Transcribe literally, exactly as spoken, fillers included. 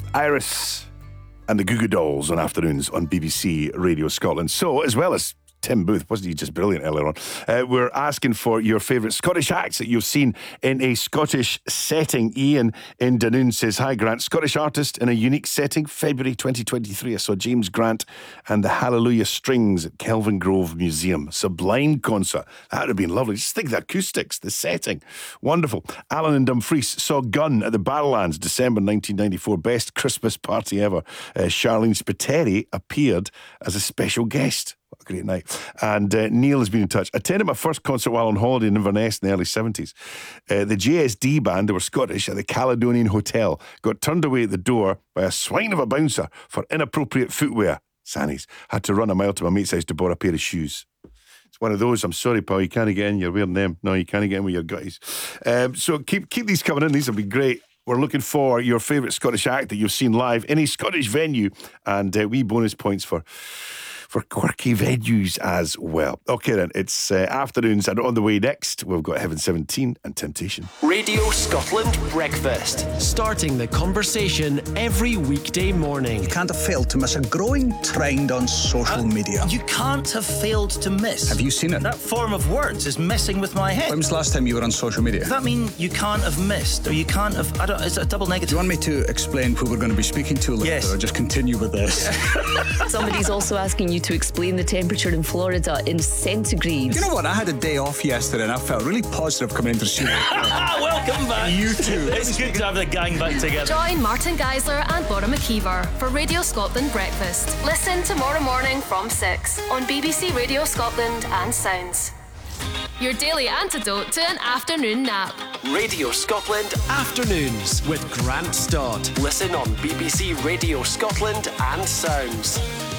Iris and the Goo Goo Dolls on afternoons on B B C Radio Scotland. So, as well as Tim Booth, wasn't he just brilliant earlier on? Uh, we're asking for your favourite Scottish acts that you've seen in a Scottish setting. Ian in Dunoon says, hi Grant, Scottish artist in a unique setting, February twenty twenty-three. I saw James Grant and the Hallelujah Strings at Kelvin Grove Museum. Sublime concert. That would have been lovely. Just think of the acoustics, the setting. Wonderful. Alan in Dumfries saw Gun at the Barrowlands, December nineteen ninety-four. Best Christmas party ever. Uh, Charlene Spiteri appeared as a special guest. What a great night. And uh, Neil has been in touch. Attended my first concert while on holiday in Inverness in the early seventies. Uh, the J S D band, they were Scottish, at the Caledonian Hotel, got turned away at the door by a swine of a bouncer for inappropriate footwear. Sannies. Had to run a mile to my mate's house to borrow a pair of shoes. It's one of those, I'm sorry, pal, you can't get in, you're wearing them. No, you can't get in with your gutties. Um, so keep keep these coming in, these will be great. We're looking for your favourite Scottish act that you've seen live, any Scottish venue, and uh, wee bonus points for... for quirky venues as well. Okay then, it's uh, afternoons, and on the way next, we've got Heaven seventeen and Temptation. Radio Scotland Breakfast. Starting the conversation every weekday morning. You can't have failed to miss a growing trend on social uh, media. You can't have failed to miss. Have you seen it? That form of words is messing with my head. When was the last time you were on social media? Does that mean you can't have missed, or you can't have... I don't... Is it a double negative? Do you want me to explain who we're going to be speaking to later, yes. or just continue with this? Somebody's also asking you to explain the temperature in Florida in centigrade. You know what? I had a day off yesterday and I felt really positive coming into the studio. Welcome back. You too. It's good to have the gang back together. Join Martin Geisler and Laura McKeever for Radio Scotland Breakfast. Listen tomorrow morning from six on B B C Radio Scotland and Sounds. Your daily antidote to an afternoon nap. Radio Scotland Afternoons with Grant Stott. Listen on B B C Radio Scotland and Sounds.